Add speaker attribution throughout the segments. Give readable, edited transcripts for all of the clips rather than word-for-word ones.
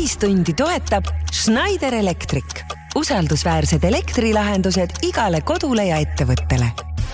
Speaker 1: Ühistundi toetab Schneider Electric. Usaldusväärsed elektrilahendused igale kodule ja ettevõttele.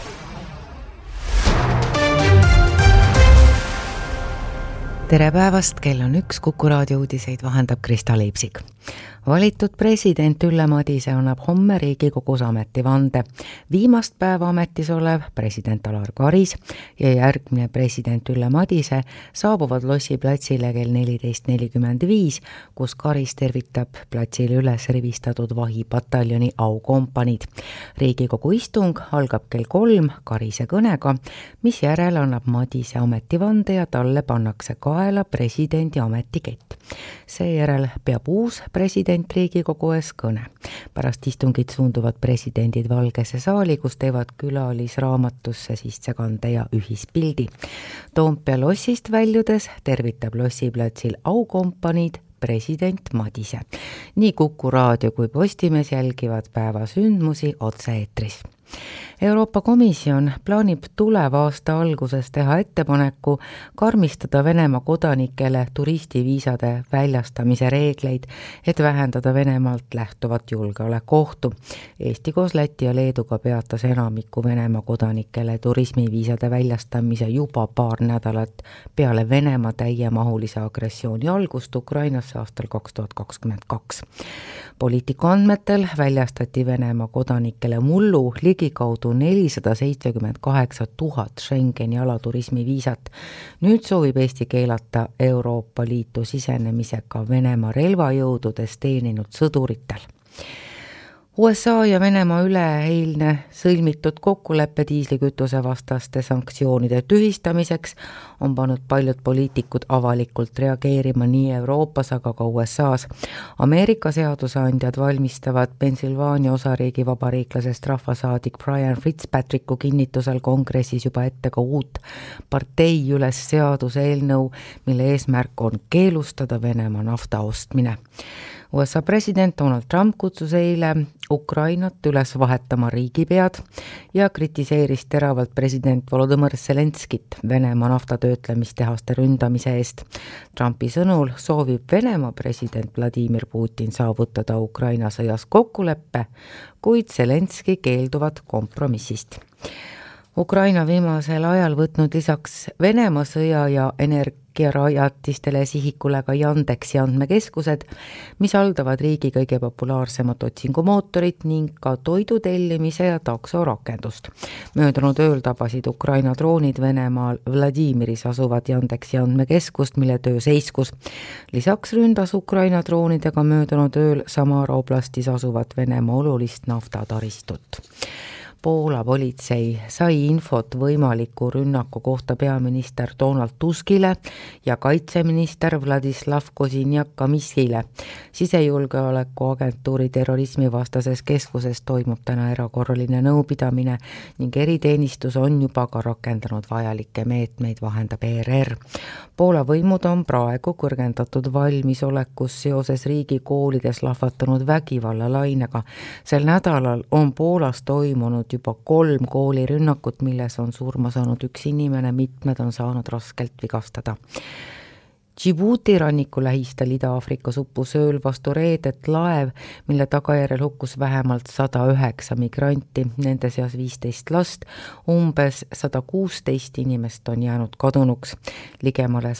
Speaker 1: Tere päevast, kell on 1, Kuku raadio uudiseid vahendab Krista Leipsik. Valitud president Ülle Madise annab homme Riigikogus ametivande. Viimast päeva ametis olev president Alar Karis ja järgmine president Ülle Madise saabuvad Lossi platsile kell 14.45, kus Karis tervitab platsile üles rivistatud vahipataljoni aukompaniid. Riigikogu istung algab kell 3 Karise kõnega, mis järel annab Madise ametivande ja talle pannakse kaela presidendi ametikett. Seejärel peab uus president Riigikogu ees kõne. Pärast istungit suunduvad presidendid Valgesse saali, kus teevad külalisraamatusse sissekande ja ühispildi. Toompea lossist väljudes tervitab Lossiplatsil aukompaniid president Madise. Nii Kuku raadio kui Postimees jälgivad päeva sündmusi otse-eetris. Euroopa Komisjon plaanib tuleva aasta alguses teha ettepaneku karmistada Venemaa kodanikele turistiviisade väljastamise reegleid, et vähendada Venemaalt lähtuvat julgeolekuohtu. Eesti koos Läti ja Leeduga peatas enamiku Venemaa kodanikele turismiviisade väljastamise juba paar nädalat peale Venemaa täiemahulise agressiooni algust Ukrainasse aastal 2022. Poliitiku andmetel väljastati Venemaa kodanikele mullu ligikaudu 478 000 Schengeni alaturismiviisat. Nüüd soovib Eesti keelata Euroopa Liitu sisenemisega Venemaa relvajõududes teeninud sõduritel. USA ja Venemaa üleeilne sõlmitud kokkuleppe diislikütuse vastaste sanktsioonide tühistamiseks on pannud paljud poliitikud avalikult reageerima nii Euroopas, aga ka USA's. Ameerika seadusandjad valmistavad Pennsylvania osariigi vabariiklasest rahvasaadik Brian Fitzpatricku kinnitusel kongressis juba ette ka uut partei üles seaduseelnõu, mille eesmärk on keelustada Venemaa nafta ostmine. USA president Donald Trump kutsus eile Ukrainat üles vahetama riigipead ja kritiseeris teravalt president Volodõmõr Zelenskit Venemaa naftatöötlemistehaste ründamise eest. Trumpi sõnul soovib Venemaa president Vladimir Putin saavutada Ukraina sõjas kokkuleppe, kuid Zelenski keelduvad kompromissist. Ukraina viimasel ajal võtnud lisaks Venemaa sõja ja energiarajatistele sihikule ka Yandeksi andmekeskused, mis haldavad riigi kõige populaarsemat otsingumootorit ning ka toidutellimise ja taksorakendust. Möödunud ööl tabasid Ukraina droonid Venemaal Vladimiris asuvad Yandeksi andmekeskust, mille töö seiskus. Lisaks ründas Ukraina droonidega möödunud ööl Samara oblastis asuvat Venemaa olulist naftataristut. Poola politsei sai infot võimaliku rünnaku kohta peaminister Donald Tuskile ja kaitseminister Vladislav Kozinjak-Kamissile. Sisejulgeoleku agentuuri terrorismivastases keskuses toimub täna erakorraline nõupidamine ning eriteenistus on juba ka rakendanud vajalikke meetmeid, vahendab ERR. Poola võimud on praegu kõrgendatud valmisolekus seoses riigi koolides lahvatanud vägivallalainega. Sel nädalal on Poolas toimunud juba 3 koolirünnakut, milles on surma saanud 1 inimene, mitmed on saanud raskelt vigastada. Djibouti ranniku lähistel Ida-Afrikas uppus ööl vastu reedet laev, mille tagajärjel hukkus vähemalt 109 migranti, nende seas 15 last, umbes 116 inimest on jäänud kadunuks, ligemale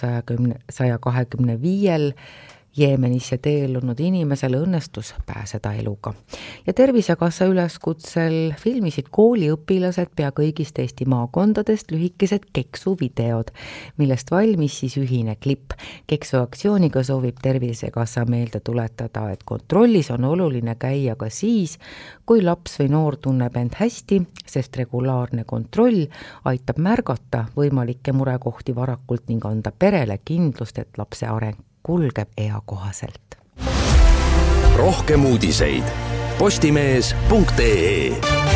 Speaker 1: 125 Jeemenisse teelunud inimesele õnnestus pääseda eluga. Ja Tervisekassa üleskutsel filmisid kooliõpilased pea kõigist Eesti maakondadest lühikesed keksuvideod, millest valmis siis ühine klipp. Keksuaktsiooniga soovib Tervisekassa meelde tuletada, et kontrollis on oluline käia ka siis, kui laps või noor tunneb end hästi, sest regulaarne kontroll aitab märgata võimalikke murekohti varakult ning anda perele kindlust, et lapse areng kulgeb eakohaselt.
Speaker 2: Rohkem uudiseid postimees.ee.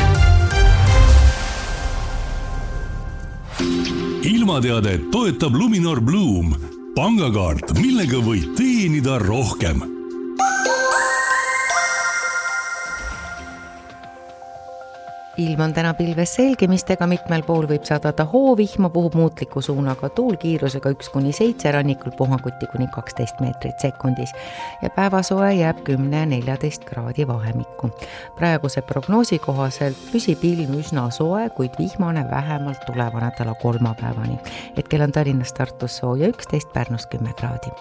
Speaker 2: Ilmateadet toetab Luminor Bloom, pangakaart, millega võid teenida rohkem.
Speaker 1: Ilm on täna pilves selgimistega, mitmel pool võib sadada hoovihma, puhub muutliku suunaga tuul kiirusega 1-7, rannikul puhanguti kuni 12 meetrit sekundis ja päevasoe jääb 10-14 kraadi vahemikku. Praeguse prognoosi kohaselt püsib ilm üsna soe, kuid vihmane vähemalt tuleva nädala kolmapäevani. Hetkel on Tallinnas Tartus sooja 11, Pärnus 10 kraadi.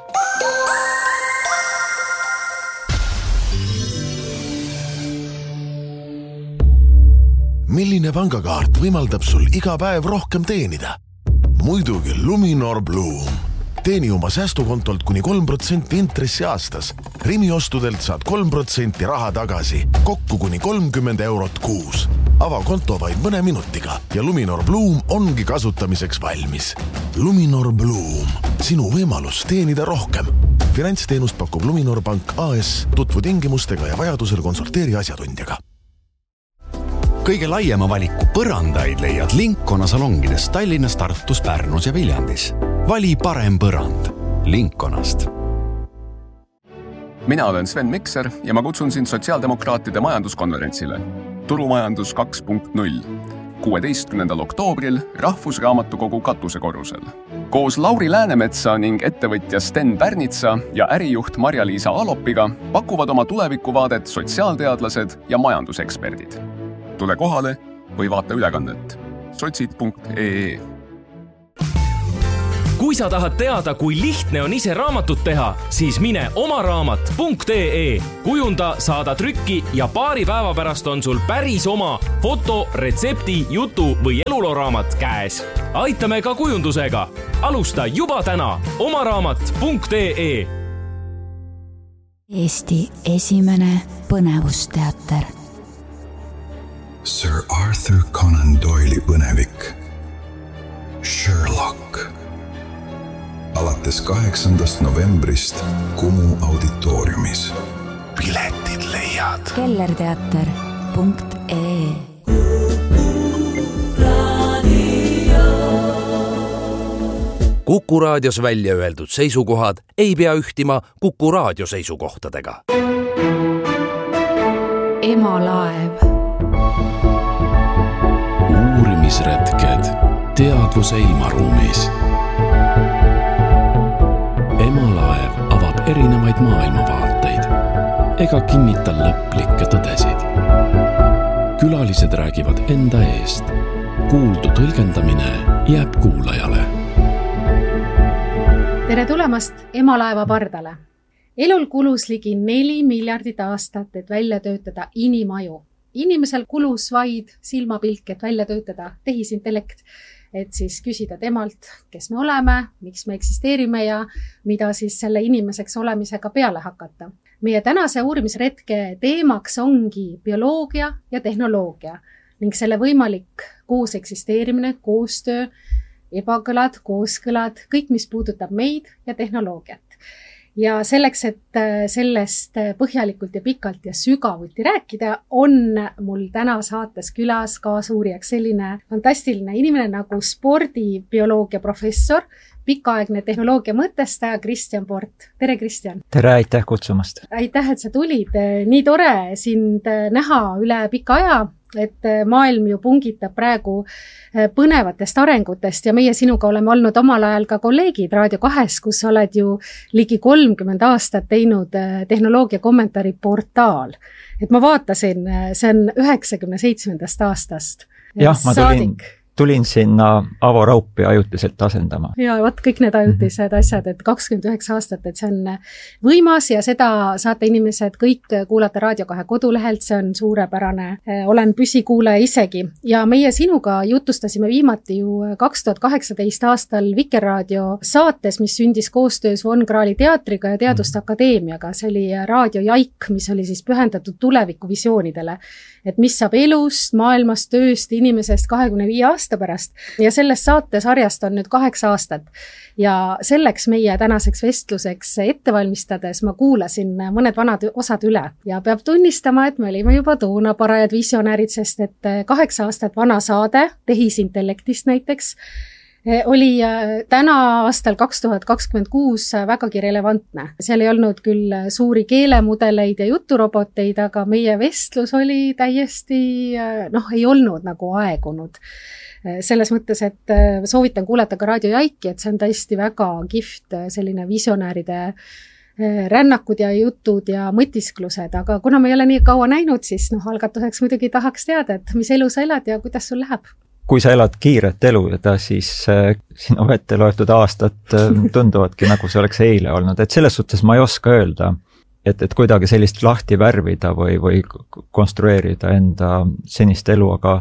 Speaker 3: Milline pangakaart võimaldab sul iga päev rohkem teenida? Muidugi Luminor Bloom. Teeni oma säästukontolt kuni 3% intressi aastas. Rimi ostudelt saad 3% raha tagasi, kokku kuni 30 eurot kuus. Ava konto vaid mõne minutiga ja Luminor Bloom ongi kasutamiseks valmis. Luminor Bloom. Sinu võimalus teenida rohkem. Finantsteenust pakub Luminor Pank AS. Tutvu tingimustega ja vajadusel konsulteeri asjatundjaga.
Speaker 4: Kõige laiema valiku põrandaid leiad Linkona salongides Tallinnas, Tartus, Pärnus ja Viljandis. Vali parem põrand Linkonast.
Speaker 5: Mina olen Sven Mikser ja ma kutsun sind sotsiaaldemokraatide majanduskonverentsile Turumajandus 2.0 16. oktoobril Rahvusraamatukogu katusekorrusel. Koos Lauri Läänemetsa ning ettevõtja Sten Pärnitsa ja ärijuht Marja-Liisa Alopiga pakuvad oma tulevikuvaadet sotsiaalteadlased ja majanduseksperdid. Tule kohale või vaata ülekannet sotsid.ee.
Speaker 6: Kui sa tahad teada, kui lihtne on ise raamatut teha, siis mine omaraamat.ee. Kujunda, saada trükki ja paari päeva pärast on sul päris oma foto, retsepti, jutu või eluloraamat käes. Aitame ka kujundusega. Alusta juba täna omaraamat.ee.
Speaker 7: Eesti esimene põnevusteater.
Speaker 8: Sir Arthur Conan Doyle'i põnevik Sherlock. Alates 8. novembrist Kumu auditooriumis. Piletid leiad
Speaker 7: kellerteater.ee.
Speaker 2: Kuku raadios välja öeldud seisukohad ei pea ühtima Kuku raadio seisukohtadega.
Speaker 7: Emalaev.
Speaker 2: Uurimisretked teadvuse ilmaruumis. Emalaev avab erinevaid maailmavaateid ega kinnita lõplikke tõdesid. Külalised räägivad enda eest. Kuuldu tõlgendamine jääb kuulajale.
Speaker 9: Tere tulemast Emalaeva pardale. Elul kulus ligi 4 miljardit aastat, et välja töötada inimaju. Inimesel kulus vaid silmapilk, et välja töötada tehisintellekt, et siis küsida temalt, kes me oleme, miks me eksisteerime ja mida siis selle inimeseks olemisega peale hakata. Meie tänase uurimisretke teemaks ongi bioloogia ja tehnoloogia ning selle võimalik koos eksisteerimine, koostöö, ebakõlad, kooskõlad, kõik, mis puudutab meid ja tehnoloogiat. Ja selleks, et sellest põhjalikult ja pikalt ja sügavuti rääkida, on mul täna saates külas kaasuurijaks selline fantastiline inimene nagu spordibioloogia professor, pikaaegne tehnoloogia mõtestaja Kristjan Port. Tere, Kristjan!
Speaker 10: Tere, aitäh kutsumast!
Speaker 9: Aitäh, et sa tulid. Nii tore sind näha üle pika aja, et maailm ju pungitab praegu põnevatest arengutest ja meie sinuga oleme olnud omal ajal ka kolleegid Raadio 2, kus oled ju ligi 30 aastat teinud tehnoloogia kommentaari portaal. Et ma vaatasin, see on 97. aastast.
Speaker 10: Jah, ma tulin sinna Avo Raupi ajutiselt asendama.
Speaker 9: Ja võt kõik need ajutised asjad, et 29 aastat, et see on võimas ja seda saate inimesed kõik kuulata Raadio 2 kodulehelt, see on suurepärane. Olen püsikuulaja isegi ja meie sinuga jutustasime viimati ju 2018 aastal Vikerraadio saates, mis sündis koostöös Von Krahli teatriga ja Teaduste Akadeemiaga. See oli Raadio Jaik, mis oli siis pühendatud tulevikuvisioonidele, et mis saab elust, maailmast, tööst, inimesest 25 aasta pärast ja sellest saatesarjast on nüüd 8 aastat ja selleks meie tänaseks vestluseks ettevalmistades ma kuulasin mõned vanad osad üle ja peab tunnistama, et me olime juba toona parajad visionäärid, sest et 8 aastat vana saade tehisintellektist näiteks oli täna aastal 2026 vägagi relevantne. Seal ei olnud küll suuri keelemudeleid ja juturoboteid, aga meie vestlus oli täiesti, ei olnud nagu aegunud. Selles mõttes, et soovitan kuulata ka Raadio Jaiki, et see on tõesti väga kihvt selline visionääride rännakud ja jutud ja mõtisklused, aga kuna me ei ole nii kaua näinud, siis algatuseks muidugi tahaks teada, et mis elu sa elad ja kuidas sul läheb?
Speaker 10: Kui sa elad kiiret elu, siis sinu ette loetud aastad tunduvadki nagu see oleks eile olnud, et selles suhtes ma ei oska öelda, et kuidagi sellist lahti värvida või konstrueerida enda senist elu, aga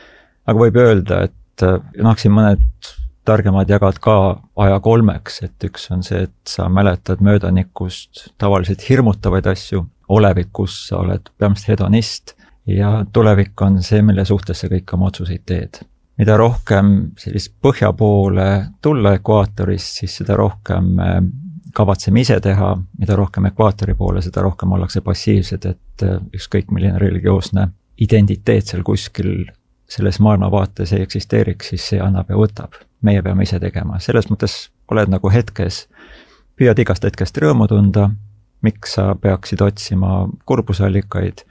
Speaker 10: võib öelda, et siin mõned targemad jagad ka aja kolmeks, et üks on see, et sa mäletad möödanikust tavaliselt hirmutavaid asju, olevikus sa oled peamiselt hedonist ja tulevik on see, mille suhtes sa kõik oma otsuseid teed. Mida rohkem sellist põhja poole tulla ekvaatorist, siis seda rohkem kavatseme ise teha, mida rohkem ekvaatori poole, seda rohkem ollakse passiivsed, et ükskõik milline religioosne identiteet seal kuskil selles maailmavaates ei eksisteeriks, siis see annab ja võtab. Meie peame ise tegema. Selles mõttes oled nagu hetkes, püüad igast hetkest rõõmu tunda, miks sa peaksid otsima kurbusallikaid.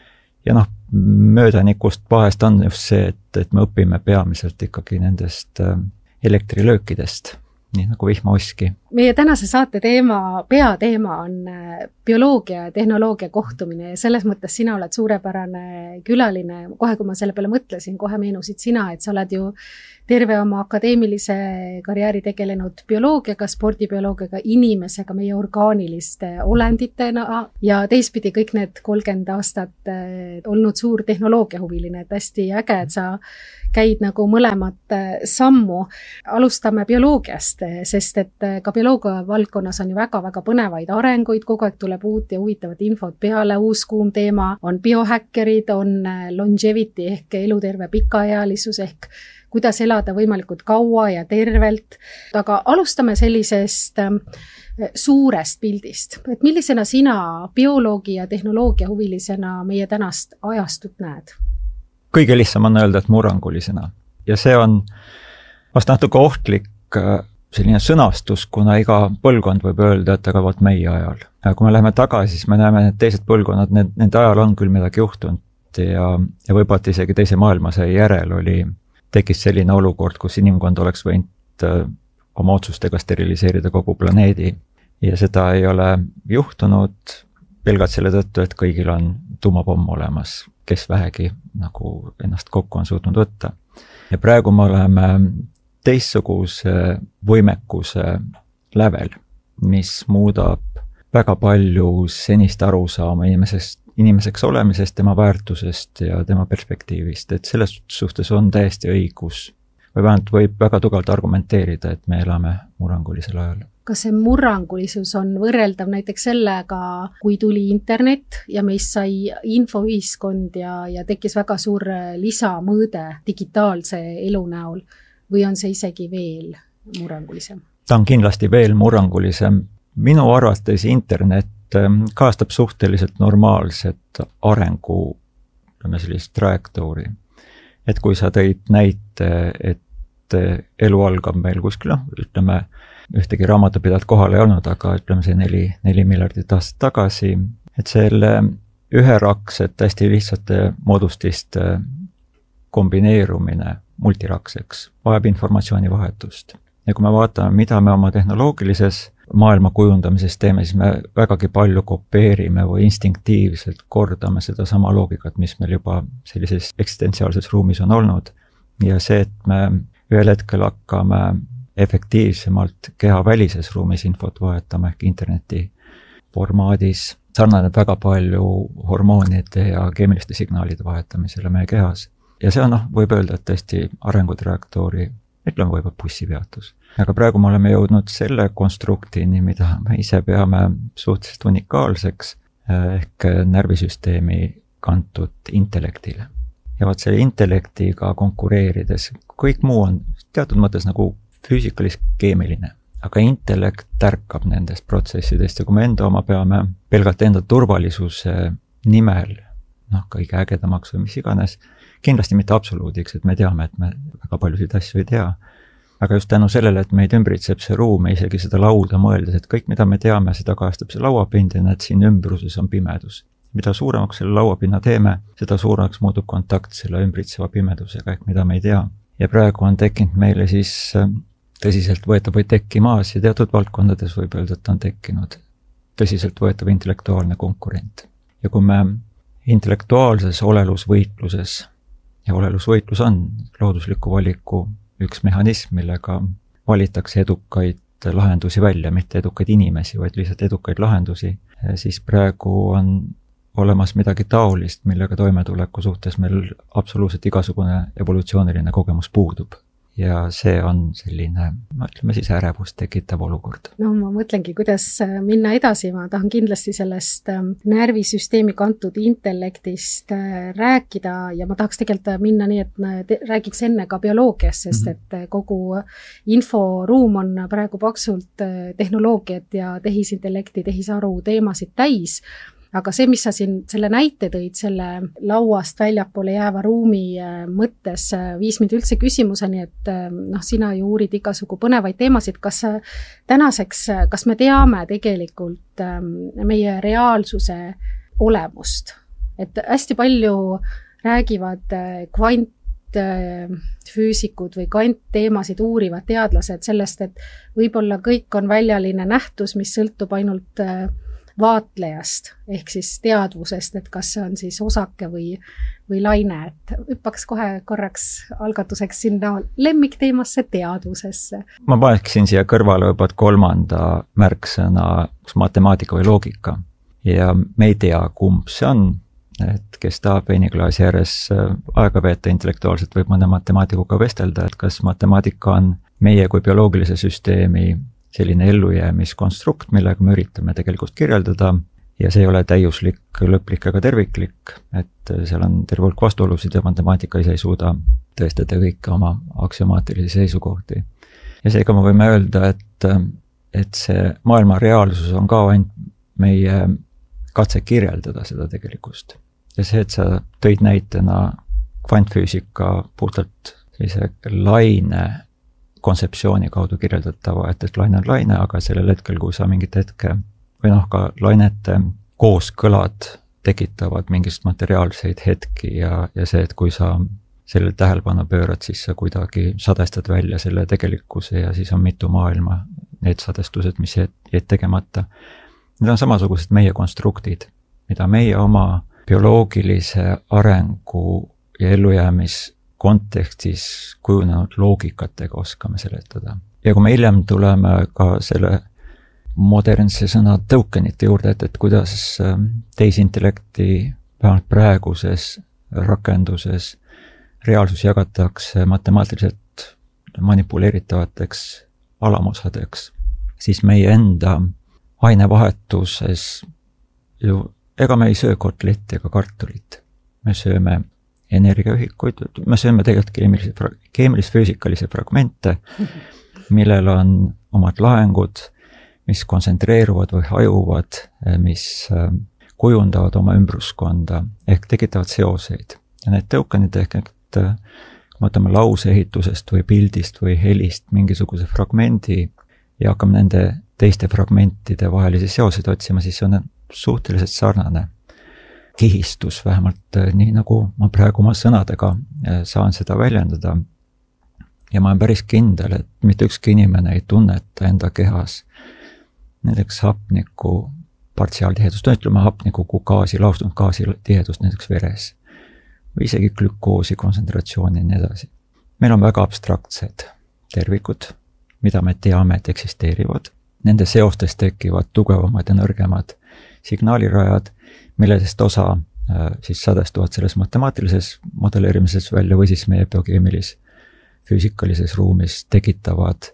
Speaker 10: Ja möödanikust vahest on just see, et me õpime peamiselt ikkagi nendest elektrilöökidest, nii nagu vihmauski.
Speaker 9: Meie tänase saate peateema on bioloogia ja tehnoloogia kohtumine ja selles mõttes sina oled suurepärane külaline. Kohe, kui ma selle peale mõtlesin, kohe meenusid sina, et sa oled ju terve oma akadeemilise karjääri tegelenud bioloogiaga, spordibioloogiaga, inimesega, meie orgaaniliste olenditena ja teistpidi kõik need 30 aastat olnud suur tehnoloogiahuviline, et hästi äge, et sa käid nagu mõlemat sammu. Alustame bioloogiast, sest et ka bioloogia valdkonnas on ju väga-väga põnevaid arenguid, kogu aeg tuleb uut ja huvitavat infot peale, uus kuum teema on biohäkkerid, on longevity ehk eluterve pikaealisus ehk kuidas elada võimalikult kaua ja tervelt. Aga alustame sellisest suurest pildist, et millisena sina bioloogi ja tehnoloogia huvilisena meie tänast ajastut näed?
Speaker 10: Kõige lihtsam on öelda, et murrangulisena. Ja see on vast natuke ohtlik selline sõnastus, kuna iga põlvkond võib öelda, et aga vaat meie ajal. Ja kui me läheme tagasi, siis me näeme, et teised põlvkonnad, nende ajal on küll midagi juhtunud ja võib-olla isegi teise maailmasõja järel tekkis selline olukord, kus inimkond oleks võinud oma otsustega steriliseerida kogu planeedi ja seda ei ole juhtunud pelgalt selle tõttu, et kõigil on tuumapomm olemas, kes vähegi nagu ennast kokku on suutnud võtta. Ja praegu me oleme teistsuguse võimekuse lävel, mis muudab väga palju senist arusaama inimeseks olemisest, tema väärtusest ja tema perspektiivist, et selles suhtes on täiesti õigus või vähemalt võib väga tugevalt argumenteerida, et me elame murrangulisel ajal.
Speaker 9: Kas see murrangulisus on võrreldav näiteks sellega, kui tuli internet ja meist sai infoühiskond ja tekkis väga suur lisamõõde digitaalse elu näol või on see isegi veel murrangulisem?
Speaker 10: Ta on kindlasti veel murrangulisem. Minu arvates internet kaastab suhteliselt normaalset arengu sellist trajektoori. Et kui sa tõid näite, et elu algab meil kuskil, ütleme, ühtegi raamatupidajat kohal ei olnud, aga ütleme see 4 miljardit aastat tagasi, et selle üheraksed hästi lihtsate moodustiste kombineerumine multirakseks vajab informatsioonivahetust. Ja kui me vaatame, mida me oma tehnoloogilises maailma kujundamises teeme, siis me vägagi palju kopeerime või instinktiivselt kordame seda sama loogikat, mis meil juba sellises eksistentsiaalses ruumis on olnud. Ja see, et me ühel hetkel hakkame efektiivsemalt keha välises ruumis infot vahetama ehk interneti formaadis, sarnaneb väga palju hormoonide ja keemiliste signaalide vahetamisele meie kehas. Ja see on, võib öelda, et tõesti arengutrajektoori, ütleme võib-olla bussipeatus. Aga praegu me oleme jõudnud selle konstruktini, mida me ise peame suhteliselt unikaalseks ehk närvisüsteemi kantud intellektile. Ja vaat selle intellektiga konkureerides, kõik muu on teatud mõttes nagu füüsikalis-keemiline, aga intellekt tärkab nendest protsessidest ja kui me enda oma peame pelgalt enda turvalisuse nimel, kõige ägedamaks või mis iganes, kindlasti mitte absoluudiks, et me teame, et me väga paljusid asju ei tea. aga just tänu sellele, et meid ümbritseb see ruum ja isegi seda lauda mõeldes, et kõik, mida me teame, seda kajastab see lauapind ja näed, siin ümbruses on pimedus. Mida suuremaks selle lauapinna teeme, seda suuremaks muutub kontakt selle ümbritseva pimedusega, ehk mida me ei tea. Ja praegu on tekkinud meile siis tõsiselt võetav või tekkimaas ja teatud valdkondades võib öelda, et on tekkinud tõsiselt võetav intellektuaalne konkurent. Ja kui me intellektuaalses olelusvõitluses, ja olelusvõitlus on loodusliku valiku üks mehhanism, millega valitakse edukaid lahendusi välja, mitte edukaid inimesi, vaid lihtsalt edukaid lahendusi, siis praegu on olemas midagi taolist, millega toimetuleku suhtes meil absoluutselt igasugune evolutsiooniline kogemus puudub. Ja see on selline, ütleme siis ärevust tekitav olukord.
Speaker 9: No ma mõtlengi, kuidas minna edasi, ma tahan kindlasti sellest närvisüsteemi kantud intellektist rääkida ja ma tahaks tegelikult minna nii, et räägiks enne ka bioloogiast, sest et kogu inforuum on praegu paksult tehnoloogiat ja tehisintellekti, tehisaru teemasid täis. Aga see, mis sa siin selle näite tõid, selle lauast väljapoole jääva ruumi mõttes viis mind üldse küsimuseni, et sina ju uurid igasugu põnevaid teemasid, kas tänaseks, kas me teame tegelikult meie reaalsuse olemust? Et hästi palju räägivad kvantfüüsikud või kvantteemasid uurivad teadlased sellest, et võib-olla kõik on väljaline nähtus, mis sõltub ainult vaatlejast, ehk siis teadvusest, et kas see on siis osake või laine, et hüppaks kohe korraks algatuseks sinna lemmikteemasse teadvusesse. Ma
Speaker 10: paneksin siia kõrvale võivad kolmanda märksõna matemaatika või loogika ja me ei tea, kumb see on, et kes tahab veiniklaasi ääres aega veeta intellektuaalselt, võib mõne matemaatikuga vestelda, et kas matemaatika on meie kui bioloogilise süsteemi selline ellujäämiskonstrukt, millega me üritame tegelikult kirjeldada ja see ei ole täiuslik, lõplik ega terviklik, et seal on terve hulk vastuolusid ja matemaatika ise ei suuda tõestada kõike oma aksiomaatilisi seisukohti. Ja seega me võime öelda, et see maailma reaalsus on ka ainult meie katse kirjeldada seda tegelikkust. Ja see, et sa tõid näitena kvantfüüsika puhtalt sellise laine kontseptsiooni kaudu kirjeldatava, et laine on laine, aga sellel hetkel, kui sa mingit hetke või ka lainete kooskõlad tekitavad mingist materiaalseid hetki ja see, et kui sa sellele tähelepanu pöörad, siis sa kuidagi sadestad välja selle tegelikkuse ja siis on mitu maailma, need sadestused, mis jäid tegemata. Need on samasugused meie konstruktid, mida meie oma bioloogilise arengu ja ellujäämis kontekstis kujunenud loogikatega oskame seletada. Ja kui me hiljem tuleme ka selle modernse sõna tokenite juurde, et kuidas tehisintellekti vähemalt praeguses rakenduses reaalsus jagatakse matemaatiliselt manipuleeritavateks alamosadeks, siis meie enda ainevahetuses ju, ega me ei söö kotletti ega kartulit. Me sööme energiaühikuid, me sööme tegelikult keemilis-füüsikalisi fragmente, millel on omad laengud, mis kontsentreeruvad või hajuvad, mis kujundavad oma ümbruskonda ehk tekitavad seoseid. Ja need tokenid ehk kui me võtame lauseehitusest või pildist või helist mingisuguse fragmendi ja hakkame nende teiste fragmentide vahelisi seoseid otsima, siis on suhteliselt sarnane kihistus, vähemalt nii nagu ma praegu oma sõnadega saan seda väljendada. Ja ma olen päris kindel, et mitte ükski inimene ei tunneta enda kehas näiteks hapniku partiaaltihedust, ütleme hapniku kui gaasi, laustunud gaasi tihedust näiteks veres või isegi glükoosi kontsentratsiooni ja nii edasi. Meil on väga abstraktsed tervikud, mida me teame, et eksisteerivad. Nende seostes tekivad tugevamad ja nõrgemad signaalirajad, milledest osa siis sadestuvad selles matemaatilises modelleerimises välja või siis meie biokeemilis füüsikalises ruumis tekitavad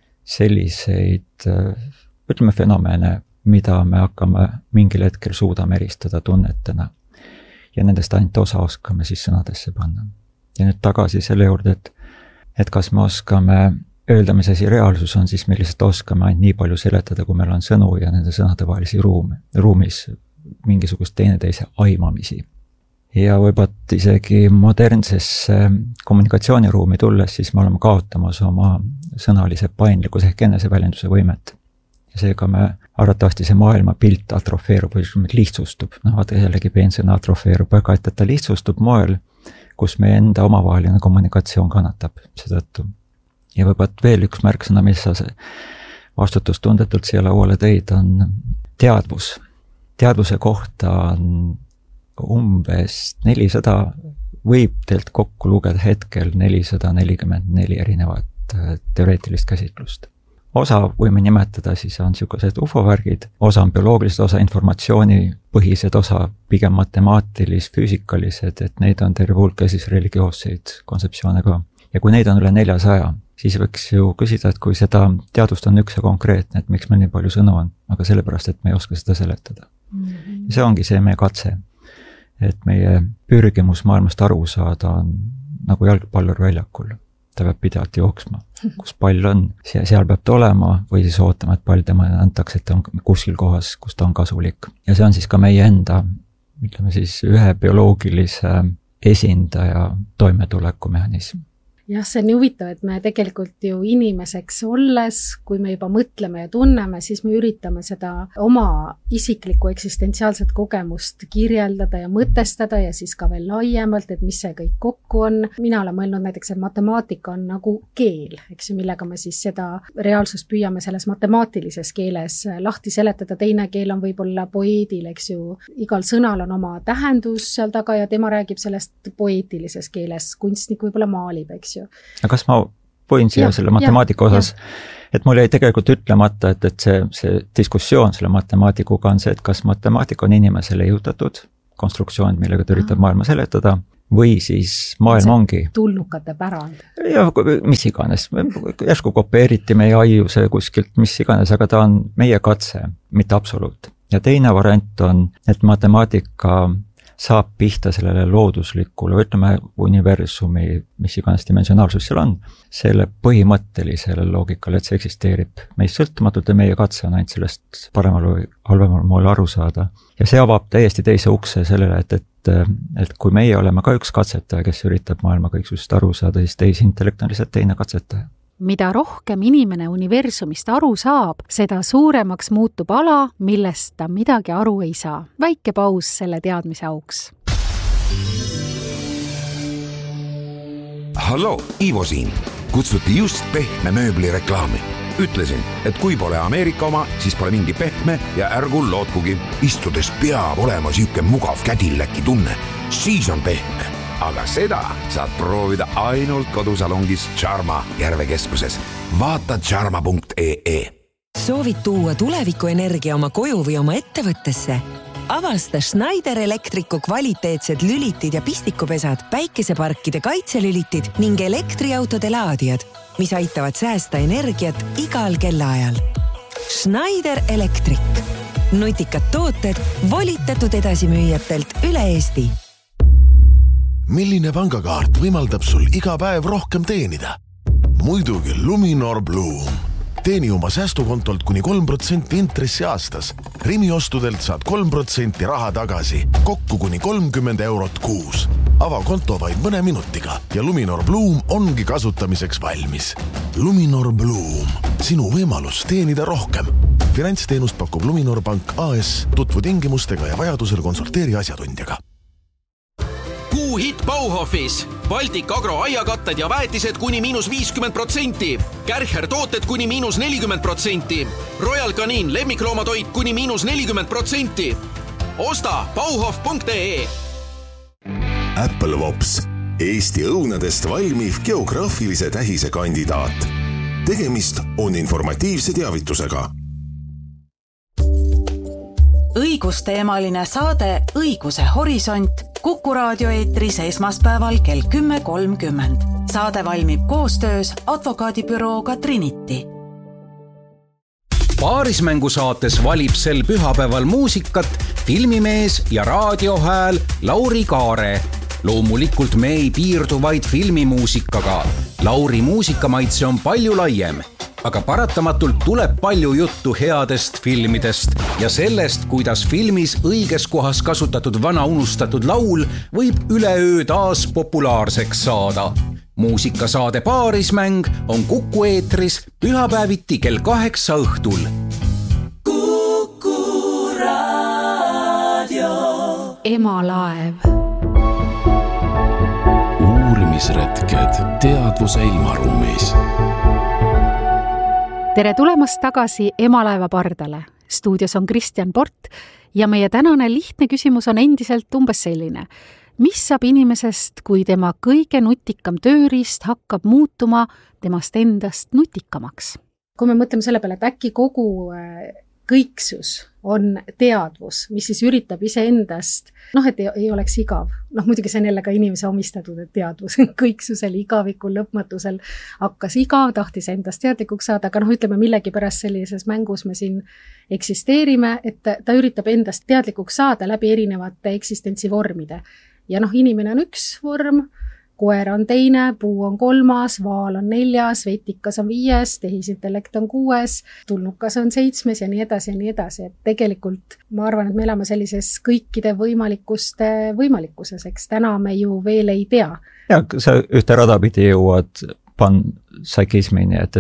Speaker 10: selliseid, ütleme fenomene, mida me hakkame mingil hetkel suudame eristada tunnetena. Ja nendest ainult osa oskame siis sõnadesse panna. Ja nüüd tagasi selle juurde, et kas me oskame öelda, mis asi reaalsus on, siis me lihtsalt oskame ainult nii palju seletada, kui meil on sõnu ja nende sõnade vahelisi ruumis mingisugust teineteise aimamisi. ja võib-olla isegi modernsesse kommunikatsiooniruumi tulles, siis me oleme kaotamas oma sõnalise paindlikkus ehk eneseväljenduse võimet. Ja seega me arvatavasti see maailma pilt atrofeerub või lihtsustub. Vaata jällegi peensõna atrofeerub, aga et ta lihtsustub moel, kus meie enda omavaheline kommunikatsioon kannatab seetõttu. Ja võib-olla veel üks märksõna, mis sa vastutustundetult siia lauale tõid, on teadvus. Teadvuse kohta on umbes 400, võib teilt kokku lugeda hetkel 444 erinevat teoreetilist käsitlust. Osa võime nimetada siis on niisugused ufo-värgid, osa on bioloogilised, osa informatsioonipõhised, osa pigem matemaatilis-füüsikalised, et neid on terve hulk siis religioosseid kontseptsioone ka. Ja kui neid on üle 400, siis võiks ju küsida, et kui seda teadvust on üks ja konkreetne, et miks meil nii palju sõnu on, aga sellepärast, et me ei oska seda seletada. Ja see ongi see meie katse, et meie pürgimus maailmast aru saada on nagu jalgpallur väljakul. Ta peab pidevalt jooksma, kus pall on, seal peab ta olema või siis ootama, et pall tema antakse, et ta on kuskil kohas, kus ta on kasulik. Ja see on siis ka meie enda, ütleme siis ühe bioloogilise esindaja toimetulekumehhanism.
Speaker 9: Jah, see on nii huvitav, et me tegelikult ju inimeseks olles, kui me juba mõtleme ja tunneme, siis me üritame seda oma isiklikku eksistentsiaalset kogemust kirjeldada ja mõtestada ja siis ka veel laiemalt, et mis see kõik kokku on. Mina olen mõelnud näiteks, et matemaatika on nagu keel, eks ju, millega me siis seda reaalsust püüame selles matemaatilises keeles lahti seletada. Teine keel on võib-olla poeedil, eks ju. Igal sõnal on oma tähendus seal taga ja tema räägib sellest poeetilises keeles. Kunstnik võib-olla maalib, eks.
Speaker 10: Aga kas ma võin siia selle matemaatika osas, et mul jäi tegelikult ütlemata, et see diskussioon selle matemaatikuga on see, et kas matemaatika on inimesele jõutatud konstruktsioon, millega ta üritab maailma seletada, või siis maailm ongi
Speaker 9: tulnukate pärand.
Speaker 10: Ja mis iganes, järsku kopeeriti meie aiuse kuskilt, mis iganes, aga ta on meie katse, mitte absoluut. Ja teine variant on, et matemaatika saab pihta sellele looduslikule, ütleme universumi, mis iganes dimensionaalsus seal on, selle põhimõttelisele loogikale, et see eksisteerib meist sõltumatult ja meie katse on ainult sellest paremal või halvemal moel aru saada. Ja see avab täiesti teise ukse sellele, et kui meie oleme ka üks katsetaja, kes üritab maailma kõiksust aru saada, siis teisintellekt on lihtsalt teine katsetaja.
Speaker 11: Mida rohkem inimene universumist aru saab, seda suuremaks muutub ala, millest ta midagi aru ei saa. Väike paus selle teadmise auks.
Speaker 12: Hallo, Ivo siin. Kutsuti just pehme mööbli reklaami. Ütlesin, et kui pole Ameerika oma, siis pole mingi pehme ja ärgu lootkugi. Istudes peab olema siuke mugav kädilläki tunne. Siis on pehme. Aga seda saad proovida ainult kodusalongis Charma Järvekeskuses. Vaata charma.ee.
Speaker 13: Soovid tuua tulevikuenergia oma koju või oma ettevõttesse? Avasta Schneider Electricu kvaliteetsed lülitid ja pistikupesad, päikeseparkide kaitselülitid ning elektriautode laadijad, mis aitavad säästa energiat igal kellaajal. Schneider Electric. Nutikad tooted volitatud edasimüüjatelt üle Eesti.
Speaker 3: Milline pangakaart võimaldab sul iga päev rohkem teenida? Muidugi Luminor Bloom. Teeni oma säästukontolt kuni 3% intressi aastas. Rimi ostudelt saad 3% raha tagasi, kokku kuni 30 eurot kuus. Ava konto vaid mõne minutiga ja Luminor Bloom ongi kasutamiseks valmis. Luminor Bloom. Sinu võimalus teenida rohkem. Finantsteenust pakub Luminor Pank AS. Tutvu tingimustega ja vajadusel konsulteeri asjatundjaga.
Speaker 14: Hit Bauhofis. Baltic Agro aiakatted ja väetised kuni -50%. Kärcher tooted kuni -40%. Royal Canin lemmikloomatoit kuni -40%. Osta bauhof.ee.
Speaker 15: Apple Wops. Eesti õunadest valmiv geograafilise tähise kandidaat. Tegemist on informatiivse teavitusega.
Speaker 16: Õigusteemaline saade Õiguse horisont Kuku raadio eetris esmaspäeval kell 10.30. Saade valmib koostöös advokaadibürooga Trinity.
Speaker 17: Paarismängu saates valib sel pühapäeval muusikat filmimees ja raadiohääl Lauri Kaare. Loomulikult me ei piirdu vaid filmimuusikaga. Lauri muusikamaitse on palju laiem. aga paratamatult tuleb palju juttu headest filmidest ja sellest, kuidas filmis õiges kohas kasutatud vana unustatud laul võib üleöö taas populaarseks saada. Muusikasaade Paarismäng on Kuku eetris pühapäeviti kell 8 õhtul.
Speaker 16: Kuku Raadio.
Speaker 11: Emalaev.
Speaker 2: Uurimisretked teadvuse ilmaruumis.
Speaker 11: Tere tulemast tagasi Emalaeva pardale. Stuudios on Kristjan Port ja meie tänane lihtne küsimus on endiselt umbes selline. Mis saab inimesest, kui tema kõige nutikam tööriist hakkab muutuma temast endast nutikamaks?
Speaker 9: Kui me mõtleme selle peale, et äkki kogu kõiksus on teadvus, mis siis üritab iseendast, et ei oleks igav. Muidugi see on jälle ka inimese omistatud, et teadvus kõiksusel, igavikul, lõpmatusel hakkas igav, tahtis endast teadlikuks saada, aga ütleme millegi pärast sellises mängus me siin eksisteerime, et ta üritab endast teadlikuks saada läbi erinevate eksistentsivormide. Ja inimene on üks vorm, koer on teine, puu on 3, vaal on 4, vetikas on 5, tehisintellekt on 6, tulnukas on 7 ja nii edasi ja nii edasi. Et tegelikult ma arvan, et me elame sellises kõikide võimalikkuste võimalikkuses, eks täna me ju veel ei tea.
Speaker 10: Ja sa ühte radapidi jõuad panpsühhismini, et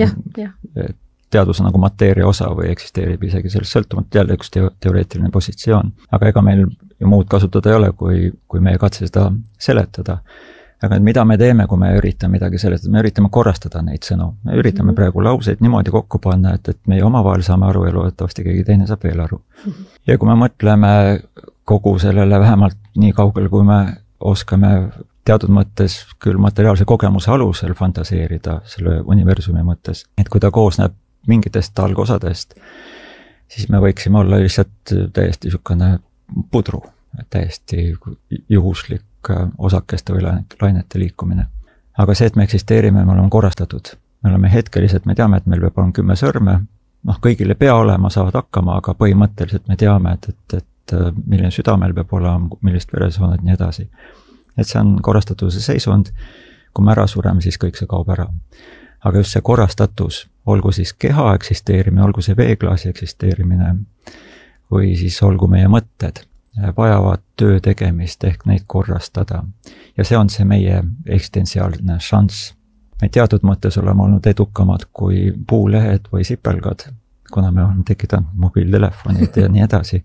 Speaker 10: teadus on nagu mateeria osa või eksisteerib isegi sellest sõltumata jälle üks teoreetiline positsioon. Aga ega meil ju muud kasutada ei ole, kui meie katse seda seletada. Aga mida me teeme, kui me üritame midagi seletada? Me üritame korrastada neid sõnu. Me üritame praegu lauseid niimoodi kokku panna, et meie omavahel saame aru ja loodetavasti keegi teine saab veel aru. Ja kui me mõtleme kogu sellele vähemalt nii kaugel, kui me oskame teatud mõttes küll materiaalse kogemuse alusel fantaseerida selle universumi mõttes, et kui ta koosneb mingitest algosadest, siis me võiksime olla lihtsalt täiesti niisugune pudru, täiesti juhuslik osakeste või lainete liikumine. Aga see, et me eksisteerime, me oleme korrastatud. Me oleme hetkeliselt, me teame, et meil peab olema 10 sõrme, kõigile pea olema, saavad hakkama, aga põhimõtteliselt me teame, et milline süda meil peab olema, millist veresooned nii edasi. Et see on korrastatuse seisund, kui me ära sureme, siis kõik see kaob ära. Aga just see korrastatus, olgu siis keha eksisteerimine, olgu see veeklaasi eksisteerimine või siis olgu meie mõtted, vajavad töö tegemist ehk neid korrastada. Ja see on see meie eksistentsiaalne šanss. Me teatud mõttes oleme olnud edukamad kui puulehed või sipelgad, kuna me oleme tekitanud mobiiltelefonid ja nii edasi.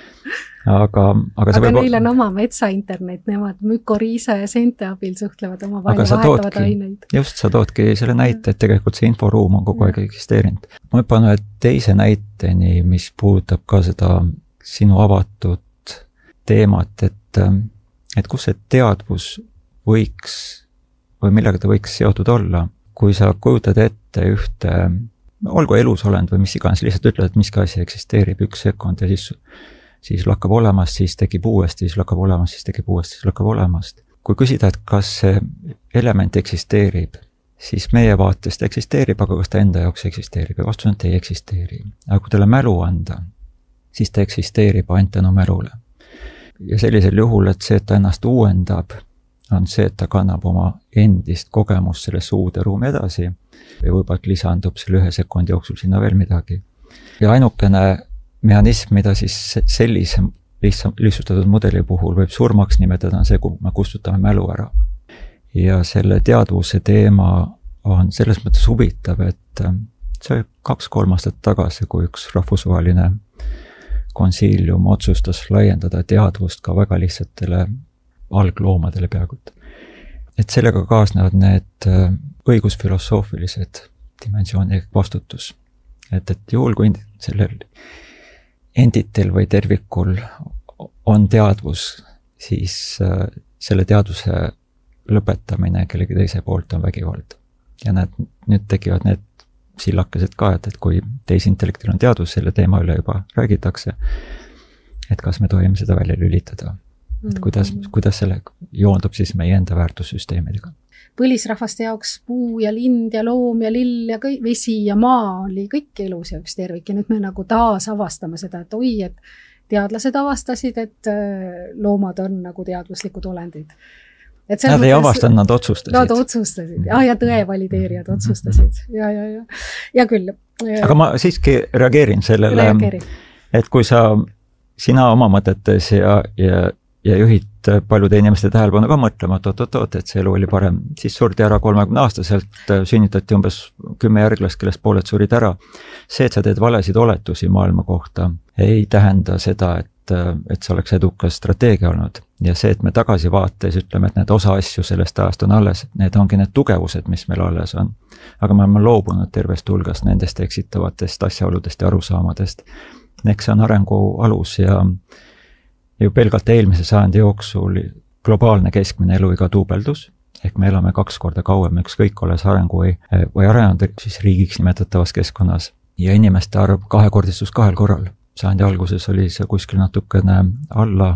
Speaker 10: Aga
Speaker 9: neil on oma metsainternet, nemad mükoriisa ja seente abil suhtlevad oma vahel ja vahetavad aineid.
Speaker 10: Just, sa toodki selle näite, et tegelikult see inforuum on kogu aeg eksisteerinud. Ma hüppan ühe teise näiteni, mis puudutab ka seda sinu avatud teemat, et kus see teadvus võiks või millega ta võiks seotud olla, kui sa kujutad ette ühte, olgu elusolend või mis iganes, lihtsalt ütled, et miski asi eksisteerib 1 sekund ja siis lakkab olemast, siis tekib uuesti, siis lakkab olemast, siis tekib uuesti, siis lakkab olemast. Kui küsida, et kas see element eksisteerib, siis meie vaatest eksisteerib, aga kas ta enda jaoks eksisteerib ja vastus on, et ei eksisteeri. Aga kui talle mälu anda, siis ta eksisteerib ainult tänu mälule. Ja sellisel juhul, et see, et ta ennast uuendab, on see, et ta kannab oma endist kogemust sellesse uude ruumi edasi ja võib-olla lisandub selle 1 sekundi jooksul sinna veel midagi. Ja ainukene mehhanism, mida siis sellise lihtsustatud mudeli puhul võib surmaks nimetada, on see, kui me kustutame mälu ära. Ja selle teadvuse teema on selles mõttes huvitav, et see 2-3 aastat tagasi, kui üks rahvusvaheline konsiilium otsustas laiendada teadvust ka väga lihtsatele algloomadele peaaegu. Et sellega kaasnevad need õigusfilosoofilised dimensiooni ehk vastutus. Et juhul, kui sellel entitel või tervikul on teadvus, siis selle teadvuse lõpetamine kellegi teise poolt on vägivald. Ja nüüd tekivad need sillakesed ka, et kui teisintellektil on teadvus, selle teema üle juba räägitakse, et kas me tohime seda välja lülitada. Et kuidas selle joondub siis meie enda väärtussüsteemidega.
Speaker 9: Põlisrahvaste jaoks puu ja lind ja loom ja lill ja vesi ja maa oli kõik elus ja üks tervik. Ja nüüd me nagu taas avastame seda, et et teadlased avastasid, et loomad on nagu teadvuslikud olendid.
Speaker 10: Nad ei avastanud, nad otsustasid.
Speaker 9: Nad otsustasid, ja tõe valideerijad otsustasid, ja küll.
Speaker 10: Aga ma siiski reageerin sellele, et kui sina oma mõtetes ja juhid paljude inimeste tähelepanu ka mõtlema, et see elu oli parem, siis surdi ära 30-aastaselt, sünnitati umbes 10 järglast, kellest pooled surid ära. See, et sa teed valesid oletusi maailma kohta, ei tähenda seda, et see oleks edukas strateegia olnud. Ja see, et me tagasi vaates ütleme, et need osa asju sellest ajast on alles, need ongi need tugevused, mis meil alles on. Aga me oleme loobunud tervest hulgast nendest eksitavatest asjaoludest ja arusaamadest. Eks see on arengu alus ja ju pelgalt eelmise sajandi jooksul globaalne keskmine eluiga duubeldus, ehk me elame 2 korda kauem, ükskõik olles arengu või arenenud siis riigiks nimetatavas keskkonnas. Ja inimeste arv 2-kordistus 2 korral. Sajandi alguses oli see kuskil natukene alla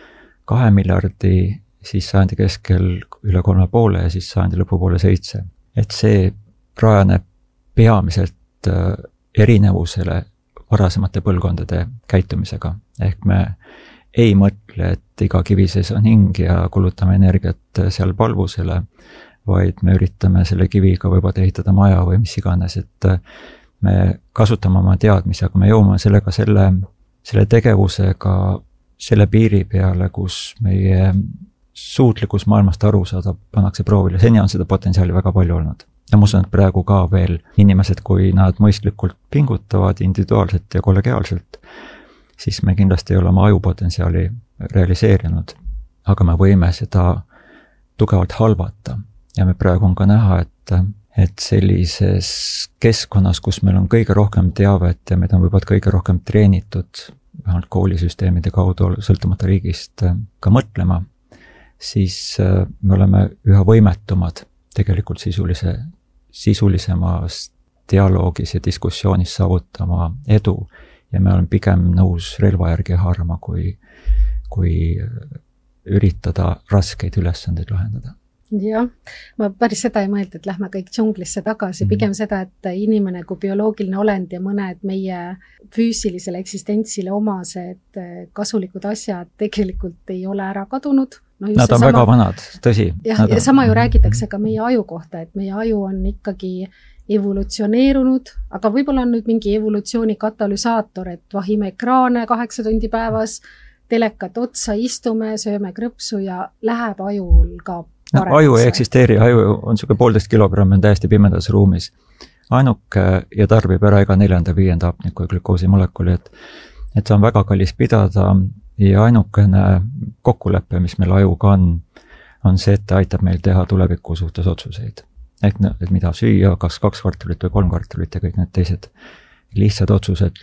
Speaker 10: 2 miljardi, siis sajandi keskel üle 3,5 ja siis sajandi lõpupoole 7. Et see rajaneb peamiselt erinevusele varasemate põlvkondade käitumisega. Ehk me ei mõtle, et iga kivi sees on hing ja kulutame energiat seal palvusele, vaid me üritame selle kiviga võivad ehitada maja või mis iganes, et me kasutame oma teadmisi, aga me jõuame sellega selle tegevusega selle piiri peale, kus meie suutlikkus maailmast aru saada pannakse proovile. Seni on seda potentsiaali väga palju olnud. Ja ma usun, et praegu ka veel inimesed, kui nad mõistlikult pingutavad individuaalselt ja kollegiaalselt, siis me kindlasti ei ole oma ajupotentsiaali realiseerinud, aga me võime seda tugevalt halvata. Ja me praegu on ka näha, et sellises keskkonnas, kus meil on kõige rohkem teavet ja meid on võivad kõige rohkem treenitud, vähemalt koolisüsteemide kaudu sõltumata riigist ka mõtlema, siis me oleme üha võimetumad tegelikult sisulisemas dialoogis ja diskussioonis saavutama edu ja me oleme pigem nõus relva järgi haarama, kui üritada raskeid ülesandeid lahendada.
Speaker 9: Jah, ma päris seda ei mõelda, et lähme kõik džunglisse tagasi, pigem seda, et inimene kui bioloogiline olend ja mõned meie füüsilisele eksistentsile omased kasulikud asjad tegelikult ei ole ära kadunud.
Speaker 10: Nad on väga vanad, tõsi.
Speaker 9: Ja sama ju räägitakse ka meie aju kohta, et meie aju on ikkagi evolutsioneerunud, aga võib-olla on nüüd mingi evolutsiooni katalüsaator, et vahime ekraane 8 tundi päevas, telekat otsa, istume, sööme krõpsu ja läheb ajul ka paremaks.
Speaker 10: Aju ei eksisteeri, aju on siuke 1,5 kilogrammi, on täiesti pimedas ruumis. Ainuke ja tarbib ära iga 4.-5. hapniku ja glükoosimolekuli, et see on väga kallis pidada ja ainukene kokkulepe, mis meil ajuga on see, et ta aitab meil teha tuleviku suhtes otsuseid. Ehk et mida süüa, kas 2 kvartalit või 3 kvartalit ja kõik need teised lihtsad otsused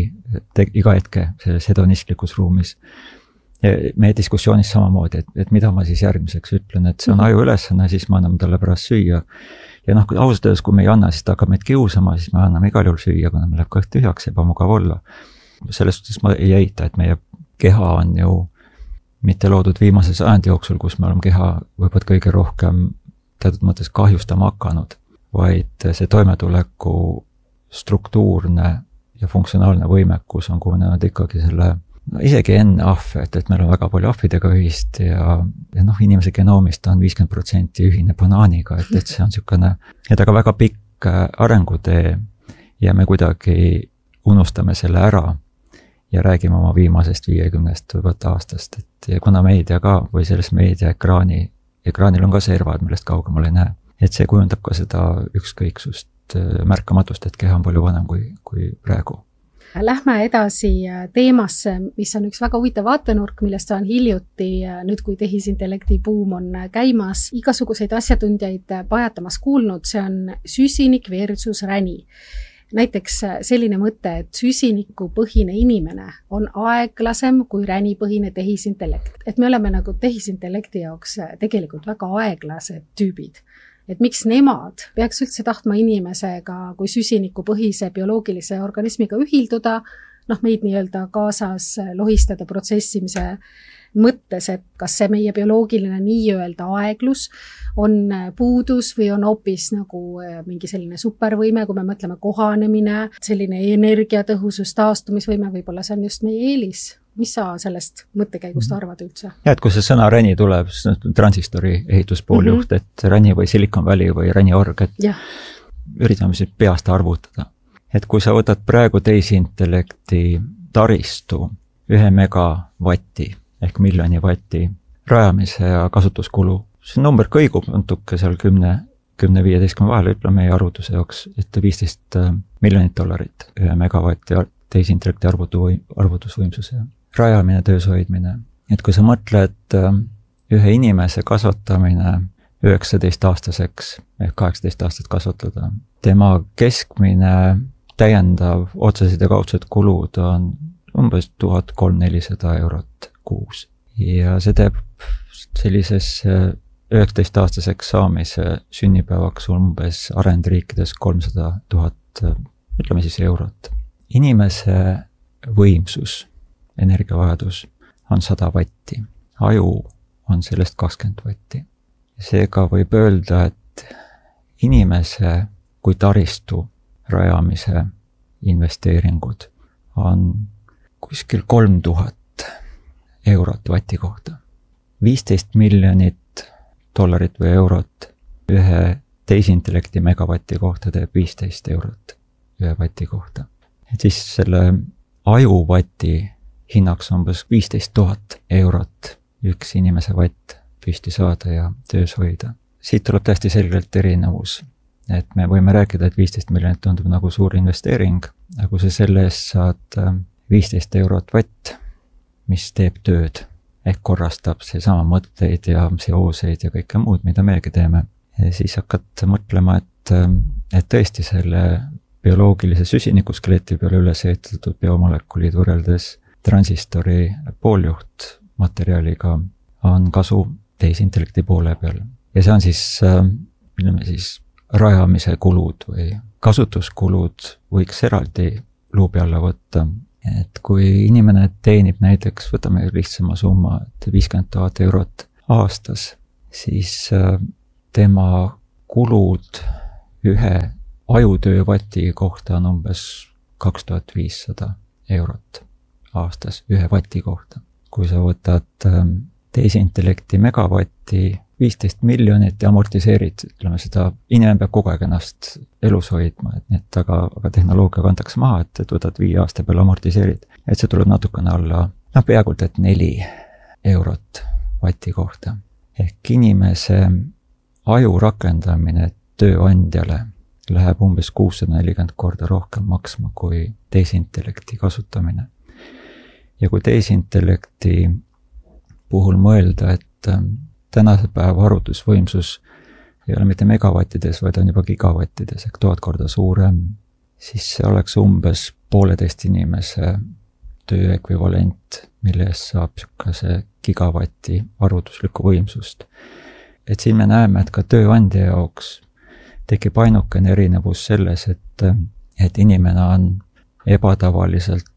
Speaker 10: iga hetke selles hedonistlikus ruumis. Ja meie diskussioonis samamoodi, et mida ma siis järgmiseks ütlen, et see on aju ülesanne, siis me anname talle pärast süüa. Ja ausalt öeldes, kui me ei anna, siis ta hakkab meid kiusama, siis me anname igal juhul süüa, kuna me läheb kõht tühjaks, ebamugav olla. Selles suhtes ma ei eita, et meie keha on ju mitte loodud viimase sajandi jooksul, kus me oleme keha võivad kõige rohkem teatud mõttes kahjustama hakanud, vaid see toimetuleku struktuurne ja funktsionaalne võimekus on kujunenud ikkagi isegi enne ahve, et meil on väga palju ahvidega ühist ja inimese genoomist on 50% ühine banaaniga, et see on niisugune, et aga väga pikk arengutee ja me kuidagi unustame selle ära ja räägime oma viimasest 50 aastast, et ja kuna meedia ka või selles meedia ekraanil on ka servad, millest kaugemal ei näe, et see kujundab ka seda ükskõiksust märkamatust, et keha on palju vanem kui praegu.
Speaker 9: Lähme edasi teemasse, mis on üks väga huvitav vaatenurk, millest on hiljuti, nüüd kui tehisintellekti buum on käimas, igasuguseid asjatundjaid pajatamas kuulnud, see on süsinik versus räni. Näiteks selline mõte, et süsinikupõhine inimene on aeglasem kui ränipõhine tehisintellekt. Et me oleme nagu tehisintellekti jaoks tegelikult väga aeglased tüübid. Et miks nemad peaks üldse tahtma inimesega kui süsinikupõhise bioloogilise organismiga ühilduda, meid nii-öelda kaasas lohistada protsessimise mõttes, et kas see meie bioloogiline nii-öelda aeglus on puudus või on hoopis nagu mingi selline supervõime, kui me mõtleme kohanemine, selline energiatõhusus, taastumisvõime, võib-olla see on just meie eelis. Mis sa sellest mõttekäigust arvad üldse?
Speaker 10: Ja, et kui see sõna räni tuleb, siis transistori ehituspooljuht, et räni või Silicon Valley või räniorg, et üritame siis peast arvutada. Et kui sa võtad praegu tehisintellekti taristu 1 megavatti ehk miljoni vatti rajamise ja kasutuskulu, see number kõigub natuke seal 10-15 vahel, ütleme meie arvutuse jaoks, et $15 miljonit 1 megavatti tehisintellekti arvutusvõimsuse rajamine, töös hoidmine. Et kui sa mõtled ühe inimese kasvatamine 19-aastaseks ehk 18 aastat kasvatada, tema keskmine täiendav otsesed ja kaudsed kulud on umbes 1300 eurot kuus. Ja see teeb sellises 19-aastaseks saamise sünnipäevaks umbes arendriikides 300 000, ütleme siis eurot. Inimese võimsus, energiavajadus on 100 vatti, aju on sellest 20 vatti. Seega võib öelda, et inimese kui taristu rajamise investeeringud on kuskil 3000 eurot vati kohta. 15 miljonit dollarit või eurot ühe tehisintellekti megavatti kohta teeb 15 eurot ühe vati kohta. Et siis selle ajuvati hinnaks on umbes 15 000 eurot üks inimese vatt püsti saada ja töös hoida. Siit tuleb täiesti selgelt erinevus, et me võime rääkida, et 15 miljonit tundub nagu suur investeering, aga kui sa selle eest saad 15 eurot vatt, mis teeb tööd, ehk korrastab seesama mõtteid ja seoseid ja kõike muud, mida meiegi teeme, siis hakkad mõtlema, et tõesti selle bioloogilise süsinikuskeleti peale üles ehitatud biomolekulid võrreldes transistori pooljuht materjaliga on kasu tehisintellekti poole peal. Ja see on siis, ütleme siis, rajamise kulud või kasutuskulud võiks eraldi luubi alla võtta. Et kui inimene teenib näiteks, võtame lihtsama summa, et 50 000 eurot aastas, siis tema kulud ühe ajutöövati kohta on umbes 2500 eurot aastas ühe vati kohta. Kui sa võtad tehisintellekti megavatti 15 miljonit ja amortiseerid, ütleme seda, inimene peab kogu aeg ennast elus hoidma, aga tehnoloogia kantakse maha, et võtad 5 aasta peale amortiseerid, et see tuleb natukene alla, peaaegu et 4 eurot vati kohta. Ehk inimese aju rakendamine tööandjale läheb umbes 640 korda rohkem maksma kui tehisintellekti kasutamine. Ja kui tehisintellekti puhul mõelda, et tänase päeva arvutusvõimsus ei ole mitte megavattides, vaid on juba gigavattides ehk 1000 korda suurem, siis see oleks umbes 1,5 inimese töö ekvivalent, mille eest saab niisuguse gigavatti arvutuslikku võimsust. Et siin me näeme, et ka tööandja jaoks tekib ainukene erinevus selles, et inimene on ebatavaliselt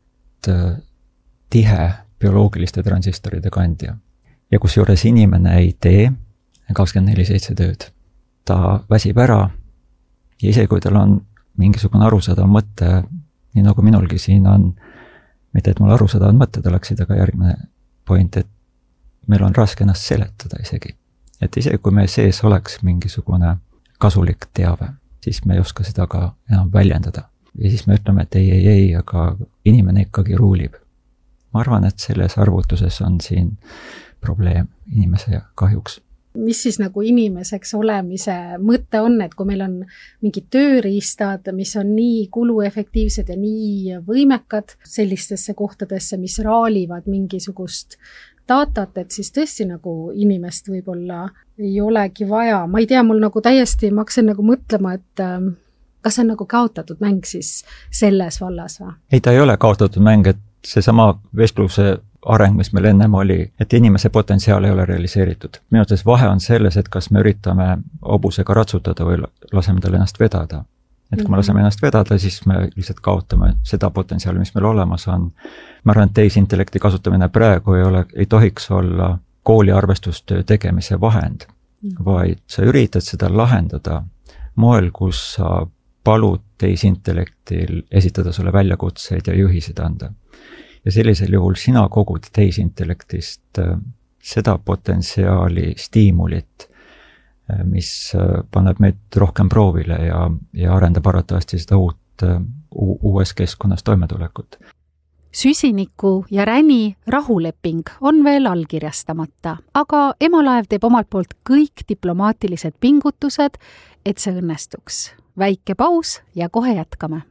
Speaker 10: tihe bioloogiliste transistoride kandja. Ja kusjuures inimene ei tee 24/7 tööd. Ta väsib ära ja isegi kui tal on mingisugune arusaadav mõte, nii nagu minulgi siin on, mitte et mul arusaadav mõtted oleksid, aga järgmine point, et meil on raske ennast seletada isegi. Et isegi kui meie sees oleks mingisugune kasulik teave, siis me ei oska seda ka enam väljendada. Ja siis me ütleme, et ei, aga inimene ikkagi ruulib. Ma arvan, et selles arvutuses on siin probleem inimese kahjuks.
Speaker 9: Mis siis nagu inimeseks olemise mõte on, et kui meil on mingid tööriistad, mis on nii kuluefektiivsed ja nii võimekad sellistesse kohtadesse, mis raalivad mingisugust datat, et siis tõesti nagu inimest võib-olla ei olegi vaja. Ma ei tea, mul nagu täiesti, ma hakkasin nagu mõtlema, et kas see on nagu kaotatud mäng siis selles vallas või?
Speaker 10: Ei, ta ei ole kaotatud mäng, et seesama vestluse areng, mis meil ennem oli, et inimese potentsiaal ei ole realiseeritud. Minu arvates vahe on selles, et kas me üritame hobusega ratsutada või laseme tal ennast vedada. et kui me laseme ennast vedada, siis me lihtsalt kaotame seda potentsiaali, mis meil olemas on. Ma arvan, et tehisintellekti kasutamine praegu ei tohiks olla kooli arvestustöö tegemise vahend, vaid sa üritad seda lahendada moel, kus sa palud tehisintellektil esitada sulle väljakutseid ja juhised anda. Ja sellisel juhul sina kogud tehisintellektist seda potentsiaali, stiimulit, mis paneb meid rohkem proovile ja arendab arvatavasti seda uues keskkonnas toimetulekut.
Speaker 11: Süsiniku ja Räni rahuleping on veel allkirjastamata, aga Emalaev teeb omalt poolt kõik diplomaatilised pingutused, et see õnnestuks. Väike paus ja kohe jätkame.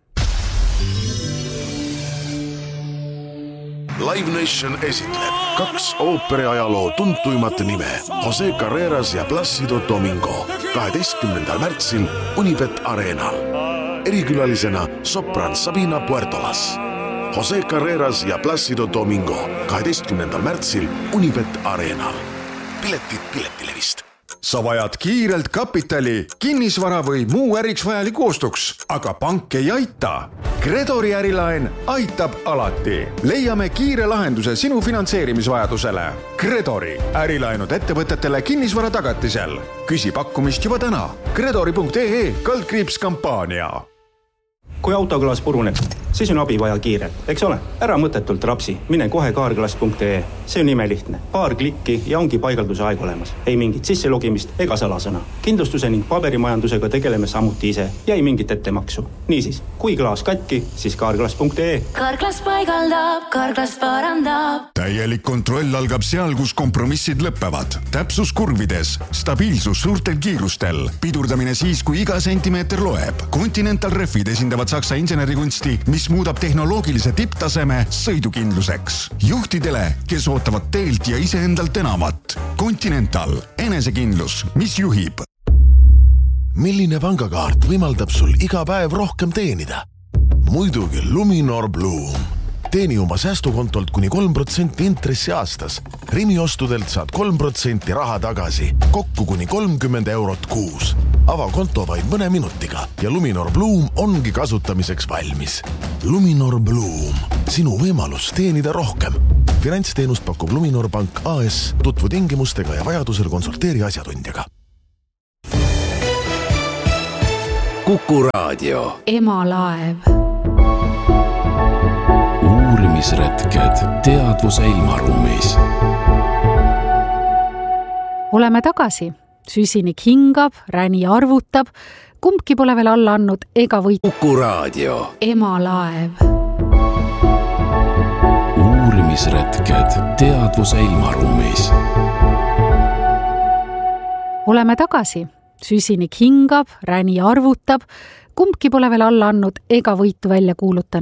Speaker 3: Live Nation esitleb 2 ooperiajaloo tuntuimat nime Jose Carreras ja Plácido Domingo 12. märtsil Unibet Arenal. Erikülalisena sopran Sabina Puertolas. Jose Carreras ja Plácido Domingo 12. märtsil Unibet Arenal. Piletid Piletilevist.
Speaker 18: Sa vajad kiirelt kapitali, kinnisvara või muu äriks vajaliku ostuks, aga pank ei aita. Credori ärilaen aitab alati. Leiame kiire lahenduse sinu finantseerimisvajadusele. Credori ärilaenud ettevõtetele kinnisvara tagatisel. Küsi pakkumist juba täna. Credori.ee/kampaania.
Speaker 19: Kui autokõlas puruneb, siis on abi vaja kiirelt, eks ole? Ära mõttetult rapsi, mine kohe kaarkõlas.ee. See on imelihtne. Paar klikki ja ongi paigalduse aeg olemas. Ei mingit sisselogimist ega salasõna. Kindlustuse ning paberimajandusega tegeleme samuti ise ja ei mingit ettemaksu. Niisiis, kui klaas katki, siis kaarkõlas.ee.
Speaker 16: Kaarklas paigaldab, kaarklas parandab.
Speaker 18: Täielik kontroll algab seal, kus kompromissid lõppevad. Täpsus kurvides, stabiilsus suurtel kiirustel, pidurdamine siis, kui iga sentimeeter loeb. Continental Refid esindavad Saksa insenerikunsti, mis muudab tehnoloogilise tipptaseme sõidukindluseks. Juhtidele, kes ootavad teelt ja iseendalt enamat. Continental, enesekindlus, mis juhib.
Speaker 3: Milline pangakaart võimaldab sul iga päev rohkem teenida? Muidugi Luminor Bloom. Teeni oma säästukontolt kuni 3% intressi aastas. Rimi ostudelt saad 3% raha tagasi, kokku kuni 30 eurot kuus. Ava konto vaid mõne minutiga ja Luminor Bloom ongi kasutamiseks valmis. Luminor Bloom, sinu võimalus teenida rohkem. Finantsteenust pakub Luminor Pank AS, tutvu tingimustega ja vajadusel konsulteeri asjatundjaga.
Speaker 2: Kuku Raadio.
Speaker 7: Emalaev.
Speaker 2: Uurimisretked teadvuse ilmaruumis.
Speaker 11: Oleme tagasi. Süsinik hingab, Räni arvutab, kumbki pole veel alla andnud ega võit.
Speaker 2: Kuku Raadio.
Speaker 7: Emalaev.
Speaker 2: Uurimisretked teadvuse ilmaruumis.
Speaker 11: Oleme tagasi. Süsinik hingab, Räni arvutab, kumbki pole veel alla andnud ega võitu välja kuulutanud.